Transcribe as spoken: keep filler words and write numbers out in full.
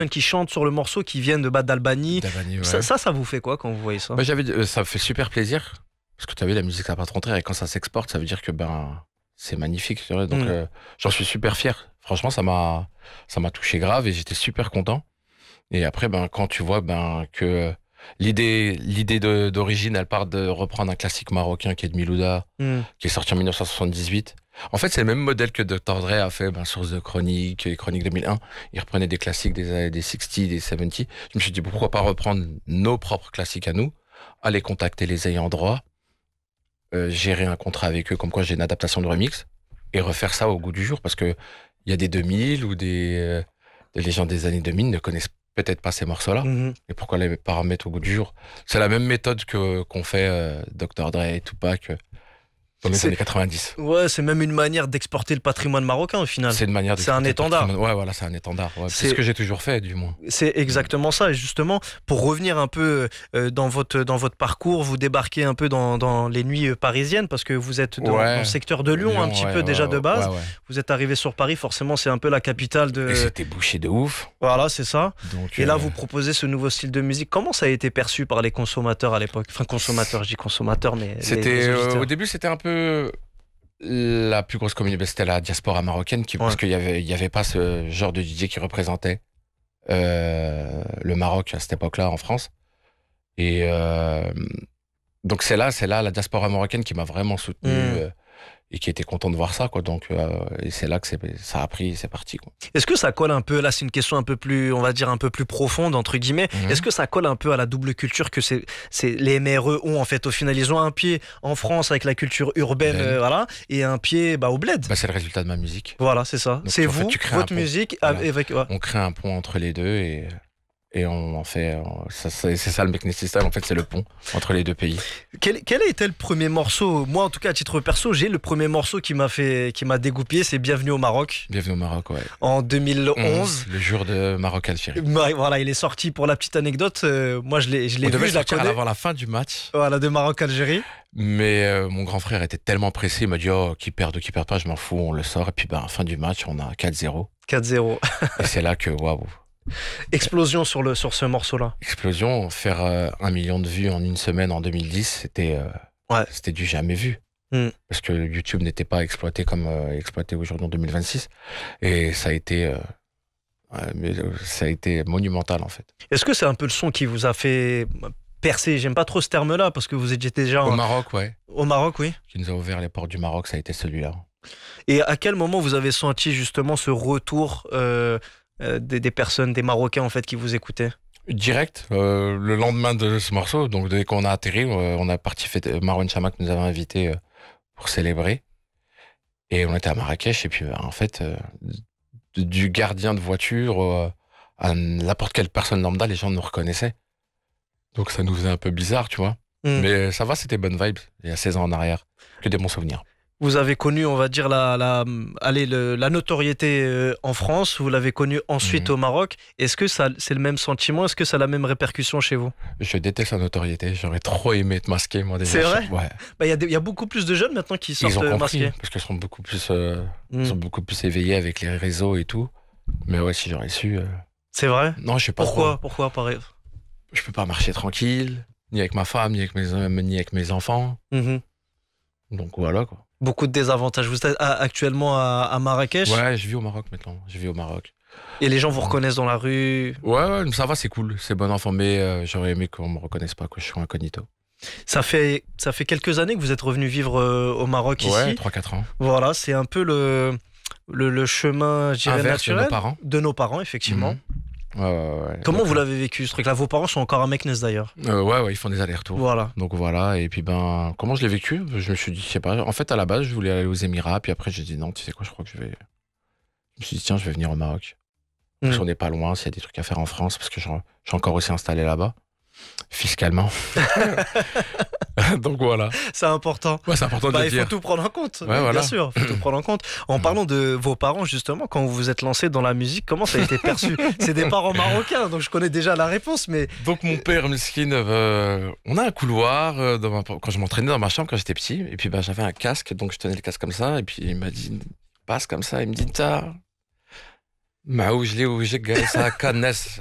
qui chantent sur le morceau, qui viennent de bah, d'Albanie. d'Albanie, ouais. ça, ça, ça vous fait quoi quand vous voyez ça? Bah, j'avais, euh, ça me fait super plaisir. Parce que tu as vu, la musique, ça va pas te rentrer. Et quand ça s'exporte, ça veut dire que ben, c'est magnifique. Tu vois. Donc, Mm. euh, j'en suis super fier. Franchement, ça m'a, ça m'a touché grave et j'étais super content. Et après, ben, quand tu vois ben, que l'idée, l'idée de- d'origine, elle part de reprendre un classique marocain qui est de Milouda, Mm. qui est sorti en dix-neuf cent soixante-dix-huit. En fait, c'est le même modèle que docteur Dre a fait ben, sur The Chronic, et Chronic deux mille un. Il reprenait des classiques des années des soixante, des soixante-dix. Je me suis dit, pourquoi pas reprendre nos propres classiques à nous, aller contacter les ayants droit, euh, gérer un contrat avec eux, comme quoi j'ai une adaptation de remix, et refaire ça au goût du jour. Parce que il y a des deux mille ou des, euh, des gens des années deux mille ne connaissent peut-être pas ces morceaux-là. Mhm. Et pourquoi les pas remettre au goût du jour? C'est la même méthode que qu'on fait euh, docteur Dre et Tupac euh, dans les C'est- années quatre-vingt-dix. Ouais, c'est même une manière d'exporter le patrimoine marocain au final. C'est une manière de. C'est un étendard. Ouais, voilà, c'est un étendard. Ouais. C'est- C'est ce que j'ai toujours fait, du moins. C'est exactement ça. Et justement, pour revenir un peu euh, dans, votre, dans votre parcours, vous débarquez un peu dans, dans les nuits euh, parisiennes parce que vous êtes dans, Ouais. dans le secteur de Lyon, un petit ouais, peu ouais, déjà ouais, de base. ouais, ouais. Vous êtes arrivé sur Paris, forcément, c'est un peu la capitale de. Et c'était bouché de ouf. Voilà, c'est ça. Donc, Et là, euh, vous proposez ce nouveau style de musique. Comment ça a été perçu par les consommateurs à l'époque? Enfin, consommateurs, je dis consommateurs, mais. les- C'était les euh, auditeurs. au début, c'était un peu la plus grosse communauté, c'était la diaspora marocaine, qui, parce Ouais. qu'il y avait, il y avait pas ce genre de D J qui représentait euh, le Maroc à cette époque-là en France. Et euh, donc c'est là, c'est là la diaspora marocaine qui m'a vraiment soutenu. Mm. euh, et qui était content de voir ça, quoi. Donc, euh, et c'est là que c'est, ça a pris, c'est parti, quoi. Est-ce que ça colle un peu, là c'est une question un peu plus, on va dire un peu plus profonde, entre guillemets, Mhm. est-ce que ça colle un peu à la double culture que c'est, c'est, les M R E ont en fait? Au final, ils ont un pied en France avec la culture urbaine, Ben. euh, voilà, et un pied bah, au bled. Bah, c'est le résultat de ma musique. Voilà, c'est ça. Donc, C'est en fait, vous, tu crées un votre pont. musique, Voilà. avec... ouais. On crée un pont entre les deux et, et on en fait, on- ça, c'est, c'est ça le Meknès System, en fait, c'est le pont entre les deux pays. Quel, quel a été le premier morceau? Moi, en tout cas, à titre perso, j'ai le premier morceau qui m'a fait, qui m'a dégoupillé, c'est Bienvenue au Maroc, Bienvenue au Maroc, ouais. en deux mille onze. Le jour de Maroc-Algérie. Ouais, Voilà, il est sorti pour la petite anecdote. euh, moi, je l'ai, je l'ai On vu, devait je la sortir connais. avant la fin du match, Voilà, de Maroc-Algérie. mais euh, mon grand frère était tellement pressé, il m'a dit, oh, qui perd ou qui perd pas, je m'en fous, on le sort. Et puis, bah, fin du match, on a quatre zéro. quatre zéro. Et c'est là que, waouh, Explosion sur, le, sur ce morceau-là. explosion, faire euh, un million de vues en une semaine en deux mille dix, c'était, euh, Ouais. c'était du jamais vu. Mm. Parce que YouTube n'était pas exploité comme euh, exploité aujourd'hui en deux mille vingt-six. Et ça a été, euh, ouais, mais, euh, ça a été monumental, en fait. Est-ce que c'est un peu le son qui vous a fait percer? J'aime pas trop ce terme-là parce que vous étiez déjà Au en- Maroc, ouais, au Maroc, oui. qui nous a ouvert les portes du Maroc, ça a été celui-là. Et à quel moment vous avez senti justement ce retour euh, euh, des, des personnes, des Marocains en fait, qui vous écoutaient? Direct, euh, le lendemain de ce morceau, donc dès qu'on a atterri, euh, on a parti fêter. Marouane Chamak nous avait invités euh, pour célébrer. Et on était à Marrakech, et puis bah, en fait, euh, du- du gardien de voiture euh, à n'importe quelle personne lambda, les gens nous reconnaissaient. Donc ça nous faisait un peu bizarre, tu vois. Mm. Mais ça va, c'était bonne vibe, il y a seize ans en arrière. Que des bons souvenirs. Vous avez connu, on va dire, la, la, allez, le- la notoriété euh, en France, vous l'avez connu ensuite Mhm. au Maroc. Est-ce que ça, c'est le même sentiment? Est-ce que ça a la même répercussion chez vous? Je déteste la notoriété, j'aurais trop aimé être masqué, moi déjà. C'est vrai Ouais. Bah, il y, a des- il y a beaucoup plus de jeunes maintenant qui sortent Ils ont euh, compris, masqués. parce qu'ils sont beaucoup plus, euh, Mm. ils sont beaucoup plus éveillés avec les réseaux et tout. Mais ouais, si j'aurais su. euh, C'est vrai? Non, je sais pas. Pourquoi? trop. Pourquoi pareil? Je peux pas marcher tranquille, ni avec ma femme, ni avec mes, euh, ni avec mes enfants. Mhm. Donc voilà quoi. Beaucoup de désavantages. Vous êtes à- actuellement à, à Marrakech Ouais, je vis au Maroc maintenant. Je vis au Maroc. et les gens vous reconnaissent dans la rue. Ouais, ouais, mais ça va, c'est cool. C'est bon enfant, mais euh, j'aurais aimé qu'on me reconnaisse pas, que je suis incognito. Ça fait, ça fait quelques années que vous êtes revenu vivre euh, au Maroc Ouais, ici. trois quatre ans. Voilà, c'est un peu le, le, le chemin, je dirais, Inverse de naturel nos parents. de nos parents, effectivement. Mhm. Ouais, ouais, ouais. Comment Donc, vous l'avez vécu ce truc-là? Vos parents sont encore à Meknès d'ailleurs. euh, Ouais, ouais, ils font des allers-retours. Voilà. Donc voilà, et puis ben, comment je l'ai vécu? Je me suis dit, je sais pas, en fait à la base je voulais aller aux Émirats, puis après j'ai dit non, tu sais quoi, je crois que je vais. Je me suis dit, tiens, je vais venir au Maroc. Parce Mm. qu'on n'est pas loin, s'il y a des trucs à faire en France, parce que je je suis encore aussi installé là-bas, fiscalement. Donc voilà. C'est important. Ouais, c'est important de Bah, le il faut dire. tout prendre en compte. Ouais, Oui, voilà. Bien sûr, il faut tout prendre en compte. En Mm. parlant de vos parents, justement, quand vous vous êtes lancé dans la musique, comment ça a été perçu? C'est des parents marocains, donc je connais déjà la réponse, mais Donc mon père, Miskin, euh, on a un couloir euh, dans ma- quand je m'entraînais dans ma chambre quand j'étais petit, et puis ben, j'avais un casque, donc je tenais le casque comme ça, et puis il m'a dit, passe comme ça, il me dit, t'as ما وجلي وجهك جالسة كالناس